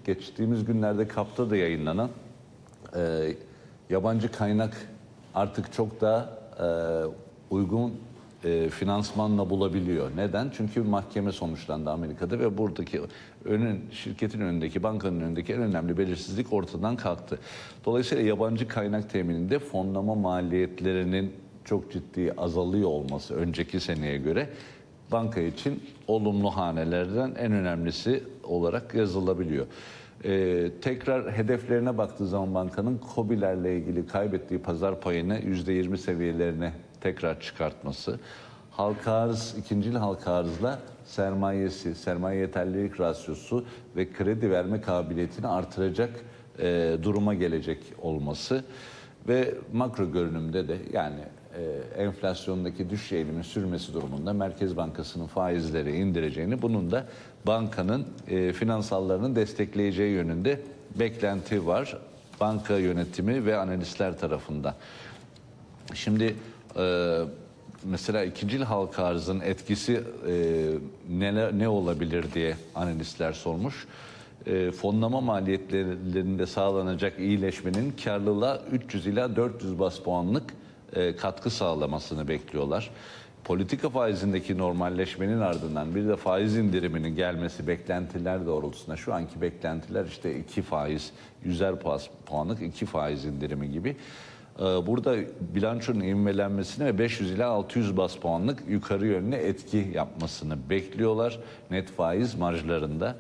geçtiğimiz günlerde KAP'ta da yayınlanan yabancı kaynak artık çok daha uygun finansmanla bulabiliyor. Neden? Çünkü mahkeme sonuçlandı Amerika'da ve buradaki şirketin önündeki, bankanın önündeki en önemli belirsizlik ortadan kalktı. Dolayısıyla yabancı kaynak temininde fonlama maliyetlerinin çok ciddi azalıyor olması önceki seneye göre banka için olumlu hanelerden en önemlisi olarak yazılabiliyor. Tekrar hedeflerine baktığı zaman bankanın KOBİ'lerle ilgili kaybettiği pazar payını %20 seviyelerine tekrar çıkartması, halka arz, ikincil halka arzla sermayesi, sermaye yeterlilik rasyosu ve kredi verme kabiliyetini artıracak duruma gelecek olması ve makro görünümde de yani enflasyondaki düşüş eğiliminin sürmesi durumunda Merkez Bankası'nın faizleri indireceğini, bunun da bankanın finansallarını destekleyeceği yönünde beklenti var banka yönetimi ve analistler tarafından. Şimdi mesela ikincil halka arzın etkisi ne olabilir diye analistler sormuş. Fonlama maliyetlerinde sağlanacak iyileşmenin karlılığa 300 ila 400 bas puanlık katkı sağlamasını bekliyorlar. Politika faizindeki normalleşmenin ardından bir de faiz indiriminin gelmesi beklentiler doğrultusunda, şu anki beklentiler işte 2 faiz, 100'er puanlık 2 faiz indirimi gibi. Burada bilançonun ivmelenmesini ve 500 ila 600 bas puanlık yukarı yönlü etki yapmasını bekliyorlar net faiz marjlarında.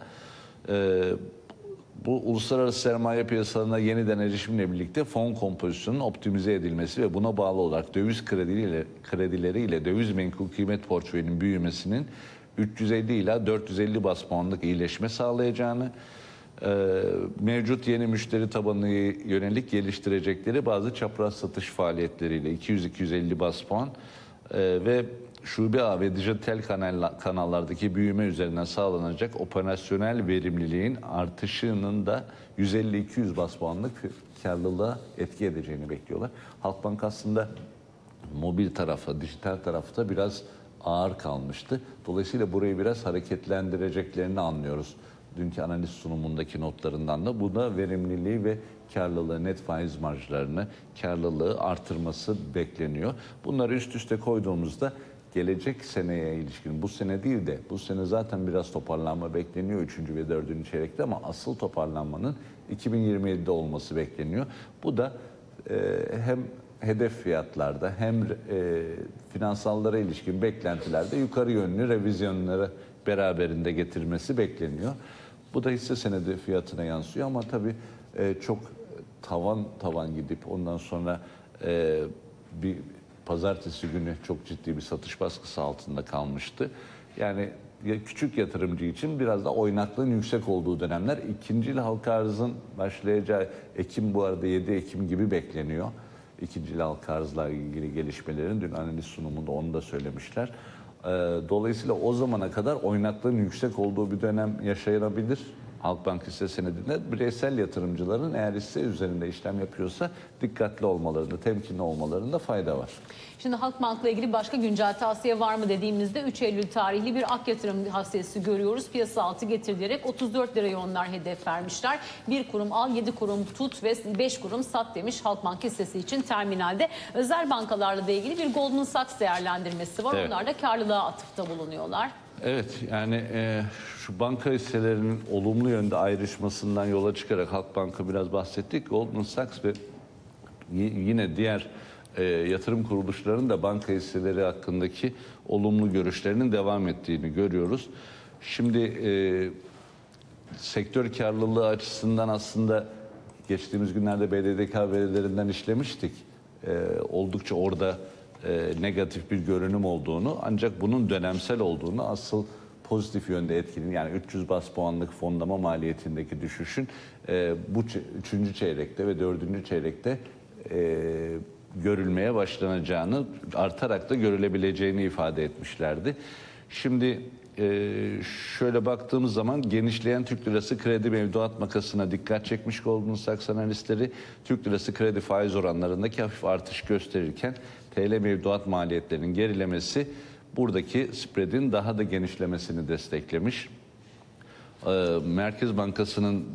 Bu uluslararası sermaye piyasalarına yeniden erişimle birlikte fon kompozisyonunun optimize edilmesi ve buna bağlı olarak döviz kredileriyle döviz menkul kıymet portföyünün büyümesinin 350 ila 450 bas puanlık iyileşme sağlayacağını, mevcut yeni müşteri tabanına yönelik geliştirecekleri bazı çapraz satış faaliyetleriyle 200-250 bas puan ve şube ağ ve dijital kanallardaki büyüme üzerinden sağlanacak operasyonel verimliliğin artışının da 150-200 bas puanlık karlılığa etki edeceğini bekliyorlar. Halkbank aslında mobil tarafa, dijital tarafta biraz ağır kalmıştı. Dolayısıyla burayı biraz hareketlendireceklerini anlıyoruz. Dünkü analiz sunumundaki notlarından da bu da verimliliği ve karlılığı, net faiz marjlarını, karlılığı artırması bekleniyor. Bunları üst üste koyduğumuzda gelecek seneye ilişkin, bu sene değil de bu sene zaten biraz toparlanma bekleniyor 3. ve 4. çeyrekte, ama asıl toparlanmanın 2027'de olması bekleniyor. Bu da hem hedef fiyatlarda hem finansallara ilişkin beklentilerde yukarı yönlü revizyonları beraberinde getirmesi bekleniyor. Bu da hisse senedi fiyatına yansıyor ama tabii çok tavan gidip ondan sonra bir pazartesi günü çok ciddi bir satış baskısı altında kalmıştı. Yani küçük yatırımcı için biraz da oynaklığın yüksek olduğu dönemler. İkincil halka arzın başlayacağı Ekim, bu arada 7 Ekim gibi bekleniyor. İkincil halka arzla ilgili gelişmelerin dün analiz sunumunda onu da söylemişler. Dolayısıyla o zamana kadar oynaklığın yüksek olduğu bir dönem yaşanabilir. Halkbank hisse senedinde bireysel yatırımcıların eğer hisse üzerinde işlem yapıyorsa dikkatli olmalarında, temkinli olmalarında fayda var. Şimdi Halkbank'la ilgili başka güncel tavsiye var mı dediğimizde 3 Eylül tarihli bir ak yatırım tavsiyesi görüyoruz. Piyasa altı getirilerek 34 liraya onlar hedef vermişler. 1 kurum al, 7 kurum tut ve 5 kurum sat demiş Halkbank hissesi için terminalde. Özel bankalarla da ilgili bir Goldman Sachs değerlendirmesi var. Evet. Onlar da karlılığa atıfta bulunuyorlar. Evet, yani şu banka hisselerinin olumlu yönde ayrışmasından yola çıkarak Halkbank'a biraz bahsettik. Goldman Sachs ve yine diğer yatırım kuruluşlarının da banka hisseleri hakkındaki olumlu görüşlerinin devam ettiğini görüyoruz. Şimdi sektör karlılığı açısından aslında geçtiğimiz günlerde BDDK verilerinden işlemiştik. Oldukça orada negatif bir görünüm olduğunu, ancak bunun dönemsel olduğunu, asıl pozitif yönde etkinin, yani 300 bas puanlık fonlama maliyetindeki düşüşün bu 3. çeyrekte ve 4. çeyrekte görülmeye başlanacağını, artarak da görülebileceğini ifade etmişlerdi. Şimdi şöyle baktığımız zaman genişleyen Türk lirası kredi mevduat makasına dikkat çekmiş Goldman Sachs analistleri. Türk lirası kredi faiz oranlarındaki hafif artış gösterirken TL mevduat maliyetlerinin gerilemesi buradaki spreadin daha da genişlemesini desteklemiş. Merkez Bankası'nın